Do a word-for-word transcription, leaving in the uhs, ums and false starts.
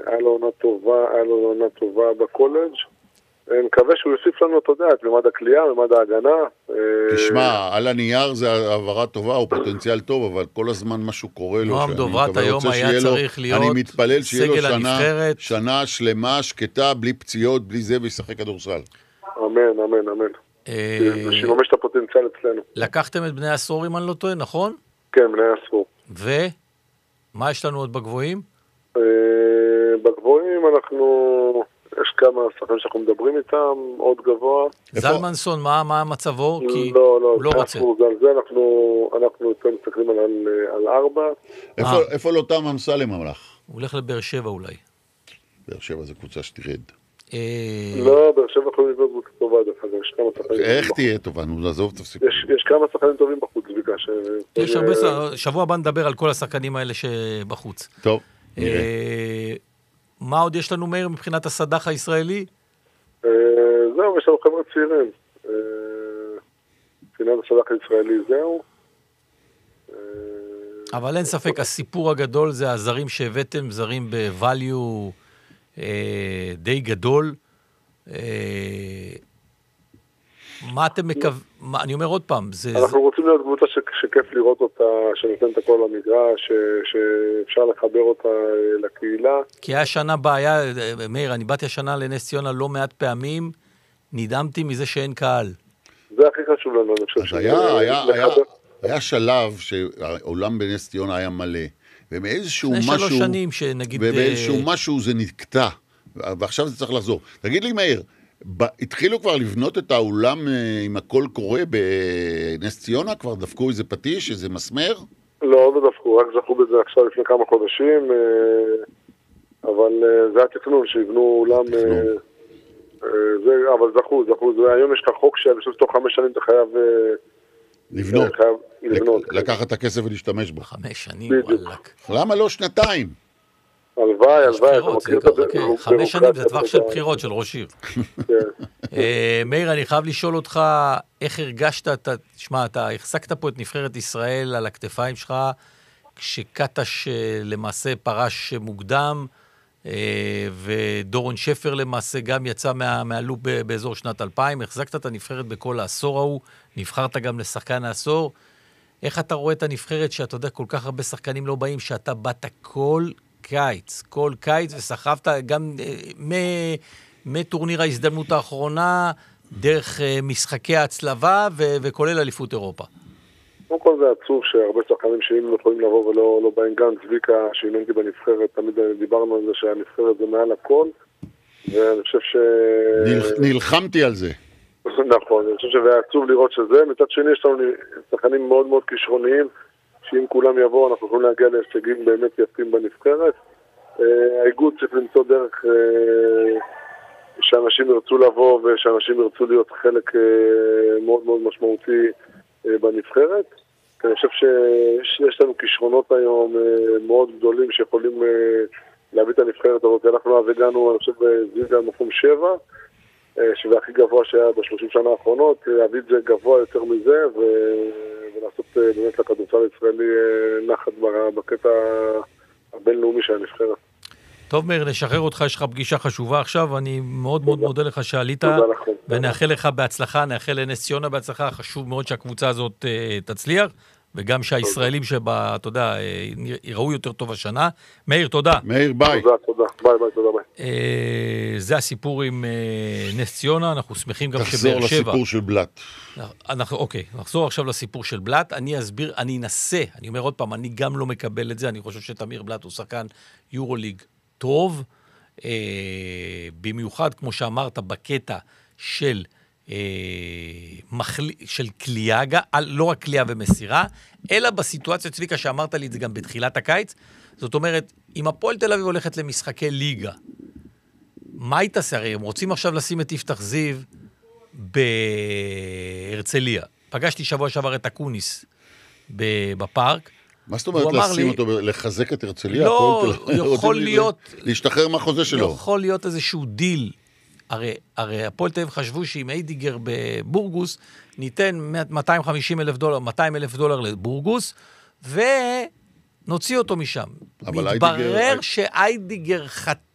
היה לו עונה טובה, היה לו עונה טובה בקולג'. אני מקווה שהוא יוסיף לנו, אתה יודע, את ממד הקליעה, ממד ההגנה. תשמע, על הנייר זה העברה טובה, הוא פוטנציאל טוב, אבל כל הזמן משהו קורה לו. נועם דוברת היום היה צריך להיות אני מתפלל שיהיה לו סגל הנבחרת. שנה שלמה, שקטה, בלי פציעות, בלי זה, וישחק כדורסל. אמן, אמן, אמן. שיממש את הפוטנציאל אצלנו. לקחתם את בני עשור, אם אני לא טועה, נכון? כן, בני עשור. ומה יש לנו עוד בגבוהים? בגבוהים אנחנו... יש כמה שחקנים שאנחנו מדברים איתם, עוד גבוה. זלמנסון, מה, מה מצבו? כי לא, לא, הוא לא רוצה. על זה אנחנו, אנחנו יותר מסתכלים על, על ארבע. איפה, איפה לא תם אמסלם המלך? הוא הולך לבאר שבע אולי. באר שבע זה קבוצה שתרד. לא, באר שבע יכולים לבנות קבוצה טובה, דרך אגב, יש כמה שחקנים. איך תהיה טובה? נו, עזוב, תפסיק. יש, יש כמה שחקנים טובים בחוץ, בגלל ש... יש הרבה, שבוע הבא נדבר על כל השחקנים האלה שבחוץ. טוב, נראה. מה עוד יש לנו, מאיר, מבחינת הסדח הישראלי? זהו, יש לנו חבר'ה צעירים. מבחינת הסדח הישראלי, זהו. אבל אין ספק, הסיפור הגדול זה הזרים שהבאתם, זרים ב-value די גדול. מה אתם מקווים? אני אומר עוד פעם, זה... אנחנו רוצים להיות קבוצה שכיף לראות אותה, שנותנת הכל למגרש, שאפשר לחבר אותה לקהילה. כי היה שנה בעיה, מאיר, אני באתי השנה לנס ציונה לא מעט פעמים, נדהמתי מזה שאין קהל. זה הכי חשוב לנו, אני חושב. אז היה, היה, היה, היה שלב שהעולם בנס ציונה היה מלא, ומאיזשהו משהו... לפני שלוש שנים שנגיד... ובאיזשהו משהו זה נקטע, ועכשיו זה צריך לחזור. תגיד לי, מאיר, התחילו כבר לבנות את האולם עם הכל קורה בנס ציונה? כבר דפקו איזה פטיש, איזה מסמר? לא, לא דפקו, רק זכו בזה עכשיו לפני כמה חודשים, אבל זה התכנון שיבנו אולם, אבל זכו, זכו, היום יש לך חוק שבסוף תוך חמש שנים אתה חייב לבנות. לקחת את הכסף ולהשתמש בו. חמש שנים, וואלק. למה לא שנתיים? הלוואי, הלוואי. חמש שנים זה טווח של בחירות של ראש עיר. מאיר, אני חייב לשאול אותך, איך הרגשת, תשמע, אתה החזקת פה את נבחרת ישראל על הכתפיים שלך, כשקטש למעשה פרש מוקדם, ודורון שפר למעשה גם יצא מהלופ באזור שנת אלפיים, החזקת את הנבחרת בכל העשור ההוא, נבחרת גם לשחקן העשור. איך אתה רואה את הנבחרת שאתה יודע, כל כך הרבה שחקנים לא באים, שאתה באת כל קיץ, כל קיץ, וסחבת גם מטורניר ההזדמנות האחרונה, דרך משחקי ההצלבה, וכולל אליפות אירופה. קודם כל זה עצוב שהרבה שחקנים שאם לא יכולים לבוא ולא לא באים, גם צביקה שאימנתי בנבחרת, תמיד דיברנו על זה שהנבחרת זה מעל הכל, ואני חושב ש... נלחמתי על זה. נכון, אני חושב שזה עצוב לראות שזה. מצד שני יש לנו שחקנים מאוד מאוד כישרוניים, שאם כולם יבואו אנחנו יכולים להגיע להישגים באמת יפים בנבחרת. האיגוד צריך למצוא דרך שאנשים ירצו לבוא ושאנשים ירצו להיות חלק מאוד מאוד משמעותי בנבחרת. אני חושב שיש לנו כישרונות היום מאוד גדולים שיכולים להביא את הנבחרת הזאת. אנחנו הגענו, אני חושב, זיגה מקום שבע, שזה הכי גבוה שהיה בשלושים שנה האחרונות, להביא את זה גבוה יותר מזה, ולעשות באמת לכדורסל הישראלי נחת בקטע הבינלאומי של הנבחרת. טוב, מאיר, נשחרר אותך, יש לך פגישה חשובה עכשיו, אני מאוד מאוד מודה לך שעלית, ונאחל לך בהצלחה, נאחל לנס ציונה בהצלחה, חשוב מאוד שהקבוצה הזאת תצליח, וגם שהישראלים שבה, אתה יודע, יראו יותר טוב השנה. מאיר, תודה. מאיר, ביי. תודה, תודה. ביי, ביי, תודה, ביי. זה הסיפור עם נס ציונה, אנחנו שמחים גם שבאר שבע. תחזור לסיפור של בלט. אוקיי, נחזור עכשיו לסיפור של בלט, אני אסביר, אני אנסה, אני אומר עוד פעם, אני גם לא מקבל את זה, אני חושב שתמיר בלט הוא שחקן יורוליג טוב, במיוחד, כמו שאמרת, בקטע של של קליעה, לא רק קליעה ומסירה, אלא בסיטואציה, צביקה, שאמרת לי את זה גם בתחילת הקיץ, זאת אומרת, אם הפועל תל אביב הולכת למשחקי ליגה, מה היא תעשה? הרי הם רוצים עכשיו לשים את יפתח זיו בהרצליה. פגשתי שבוע שעבר את אקוניס בפארק, מה זאת אומרת לשים אותו, לחזק את הרצליה? לא, יכול להיות... להשתחרר מהחוזה שלו. יכול להיות איזשהו דיל. הרי, הרי הפועל תל אביב חשבו שעם איידיגר בבורגוס, ניתן מאתיים וחמישים אלף דולר, מאתיים אלף דולר לבורגוס, ונוציא אותו משם. מתברר שאיידיגר חתם